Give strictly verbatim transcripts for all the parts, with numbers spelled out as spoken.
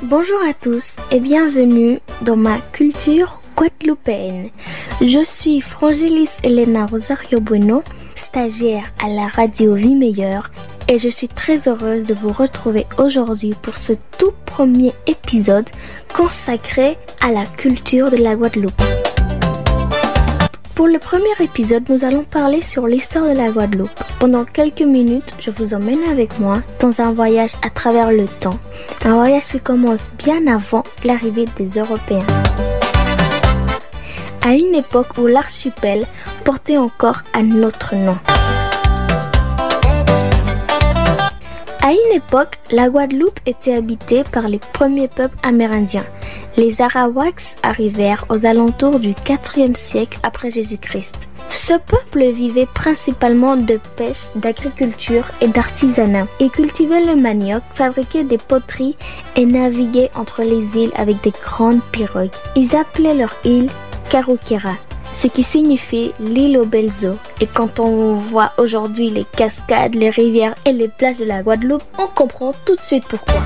Bonjour à tous et bienvenue dans ma culture guadeloupéenne. Je suis Frangélis Elena Rosario Bueno, stagiaire à la radio Vie Meilleure, et je suis très heureuse de vous retrouver aujourd'hui pour ce tout premier épisode consacré à la culture de la Guadeloupe. Pour le premier épisode, nous allons parler sur l'histoire de la Guadeloupe. Pendant quelques minutes, je vous emmène avec moi dans un voyage à travers le temps. Un voyage qui commence bien avant l'arrivée des Européens. À une époque où l'archipel portait encore un autre nom. À une époque, la Guadeloupe était habitée par les premiers peuples amérindiens. Les Arawaks arrivèrent aux alentours du quatrième siècle après Jésus-Christ. Ce peuple vivait principalement de pêche, d'agriculture et d'artisanat. Ils cultivaient le manioc, fabriquaient des poteries et naviguaient entre les îles avec des grandes pirogues. Ils appelaient leur île Karukera, ce qui signifie l'île aux belles eaux. Et quand on voit aujourd'hui les cascades, les rivières et les plages de la Guadeloupe, on comprend tout de suite pourquoi.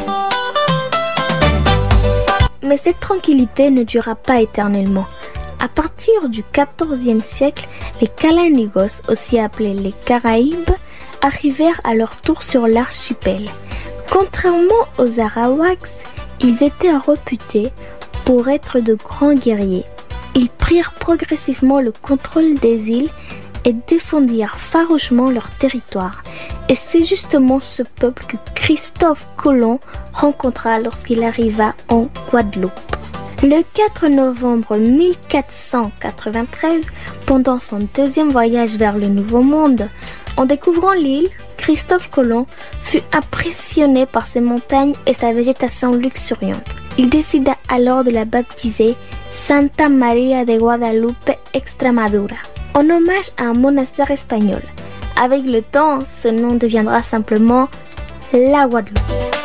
Mais cette tranquillité ne dura pas éternellement. À partir du quatorzième siècle, les Kalanigos, aussi appelés les Caraïbes, arrivèrent à leur tour sur l'archipel. Contrairement aux Arawaks, ils étaient réputés pour être de grands guerriers. Ils prirent progressivement le contrôle des îles et défendirent farouchement leur territoire. Et c'est justement ce peuple que Christophe Colomb rencontra lorsqu'il arriva en Guadeloupe. Le quatre novembre mille quatre cent quatre-vingt-treize, pendant son deuxième voyage vers le Nouveau Monde, en découvrant l'île, Christophe Colomb fut impressionné par ses montagnes et sa végétation luxuriante. Il décida alors de la baptiser Santa María de Guadalupe Extremadura, en hommage à un monastère espagnol. Avec le temps, ce nom deviendra simplement la Guadeloupe.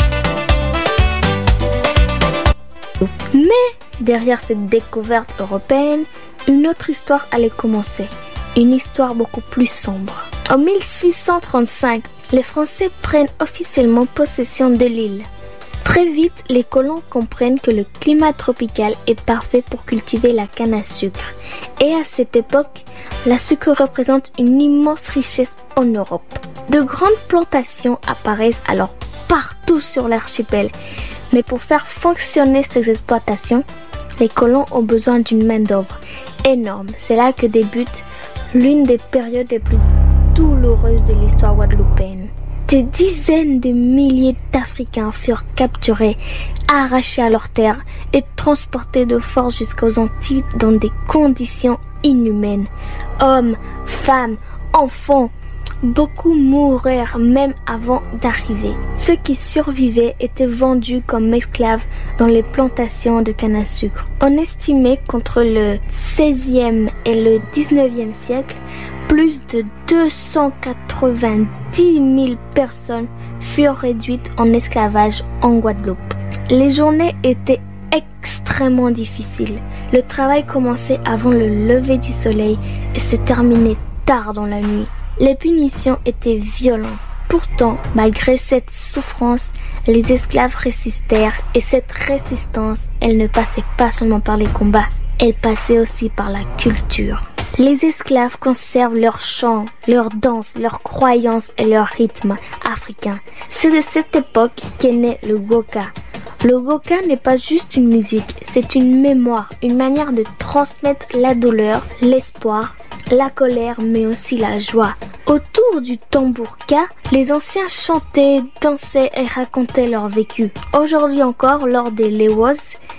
Mais derrière cette découverte européenne, une autre histoire allait commencer. Une histoire beaucoup plus sombre. En mille six cent trente-cinq, les Français prennent officiellement possession de l'île. Très vite, les colons comprennent que le climat tropical est parfait pour cultiver la canne à sucre. Et à cette époque, la sucre représente une immense richesse en Europe. De grandes plantations apparaissent alors partout sur l'archipel. Mais pour faire fonctionner ces exploitations, les colons ont besoin d'une main-d'œuvre énorme. C'est là que débute l'une des périodes les plus douloureuses de l'histoire guadeloupéenne. Des dizaines de milliers d'Africains furent capturés, arrachés à leurs terres et transportés de force jusqu'aux Antilles dans des conditions inhumaines. Hommes, femmes, enfants, beaucoup moururent même avant d'arriver. Ceux qui survivaient étaient vendus comme esclaves dans les plantations de canne à sucre. On estimait qu'entre le seizième et le dix-neuvième siècle, plus de deux cent quatre-vingt-dix mille personnes furent réduites en esclavage en Guadeloupe. Les journées étaient extrêmement difficiles. Le travail commençait avant le lever du soleil et se terminait tard dans la nuit. Les punitions étaient violentes. Pourtant, malgré cette souffrance, les esclaves résistèrent et cette résistance, elle ne passait pas seulement par les combats, elle passait aussi par la culture. Les esclaves conservent leurs chants, leurs danses, leurs croyances et leurs rythmes africains. C'est de cette époque qu'est né le goka. Le goka n'est pas juste une musique, c'est une mémoire, une manière de transmettre la douleur, l'espoir, la colère, mais aussi la joie. Autour du tambourka, les anciens chantaient, dansaient et racontaient leur vécu. Aujourd'hui encore, lors des Lewos,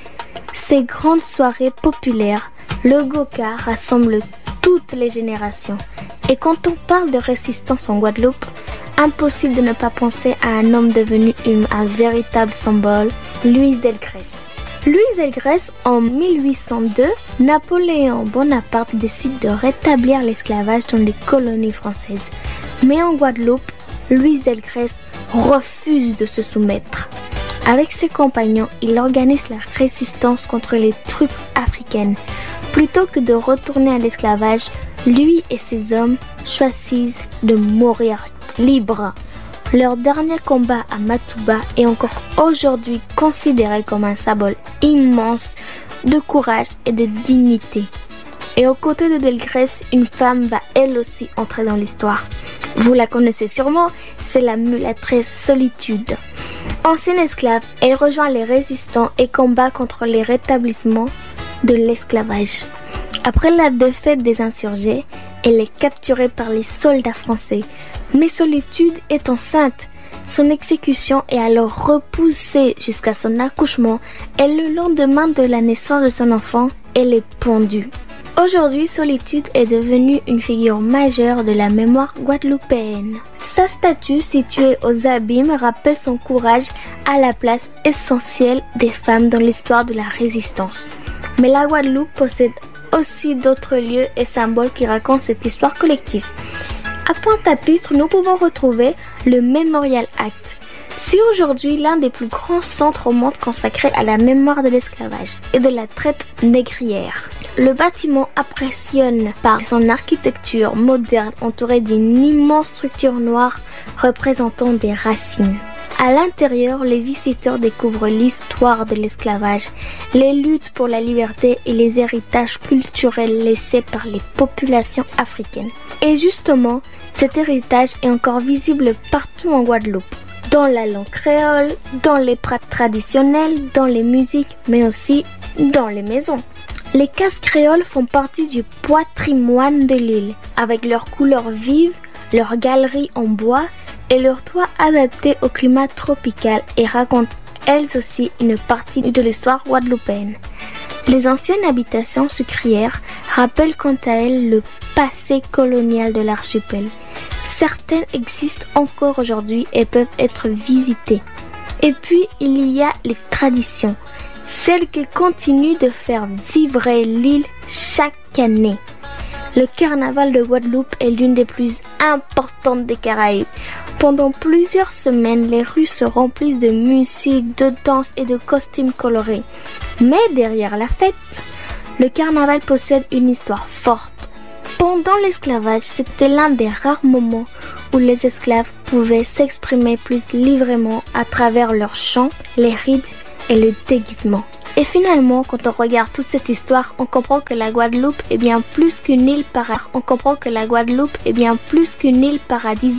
ces grandes soirées populaires, le goka rassemble toutes les générations. Et quand on parle de résistance en Guadeloupe, impossible de ne pas penser à un homme devenu une, un véritable symbole, Louis Delgrès. Louis Delgrès, en mille huit cent deux, Napoléon Bonaparte décide de rétablir l'esclavage dans les colonies françaises. Mais en Guadeloupe, Louis Delgrès refuse de se soumettre. Avec ses compagnons, il organise la résistance contre les troupes africaines. Plutôt que de retourner à l'esclavage, lui et ses hommes choisissent de mourir libres. Leur dernier combat à Matouba est encore aujourd'hui considéré comme un symbole immense de courage et de dignité. Et aux côtés de Delgrès, une femme va elle aussi entrer dans l'histoire. Vous la connaissez sûrement, c'est la mulâtresse Solitude. Ancienne esclave, elle rejoint les résistants et combat contre les rétablissements de l'esclavage. Après la défaite des insurgés, elle est capturée par les soldats français. Mais Solitude est enceinte. Son exécution est alors repoussée jusqu'à son accouchement et le lendemain de la naissance de son enfant, elle est pendue. Aujourd'hui, Solitude est devenue une figure majeure de la mémoire guadeloupéenne. Sa statue située aux Abîmes rappelle son courage à la place essentielle des femmes dans l'histoire de la résistance. Mais la Guadeloupe possède aussi d'autres lieux et symboles qui racontent cette histoire collective. À Pointe-à-Pitre, nous pouvons retrouver le Memorial Act. Si aujourd'hui l'un des plus grands centres au monde consacré à la mémoire de l'esclavage et de la traite négrière. Le bâtiment impressionne par son architecture moderne entourée d'une immense structure noire représentant des racines. À l'intérieur, les visiteurs découvrent l'histoire de l'esclavage, les luttes pour la liberté et les héritages culturels laissés par les populations africaines. Et justement, cet héritage est encore visible partout en Guadeloupe. Dans la langue créole, dans les prats traditionnels, dans les musiques, mais aussi dans les maisons. Les cases créoles font partie du patrimoine de l'île, avec leurs couleurs vives, leurs galeries en bois et leurs toits adaptés au climat tropical et racontent elles aussi une partie de l'histoire guadeloupéenne. Les anciennes habitations sucrières rappellent quant à elles le passé colonial de l'archipel. Certaines existent encore aujourd'hui et peuvent être visitées. Et puis, il y a les traditions, celles qui continuent de faire vibrer l'île chaque année. Le carnaval de Guadeloupe est l'une des plus importantes des Caraïbes. Pendant plusieurs semaines, les rues se remplissent de musique, de danse et de costumes colorés. Mais derrière la fête, le carnaval possède une histoire forte. Pendant l'esclavage, c'était l'un des rares moments où les esclaves pouvaient s'exprimer plus librement à travers leurs chants, les rides et le déguisement. Et finalement, quand on regarde toute cette histoire, on comprend que la Guadeloupe est bien plus qu'une île paradisiaque. On comprend que la Guadeloupe est bien plus qu'une île paradisiaque.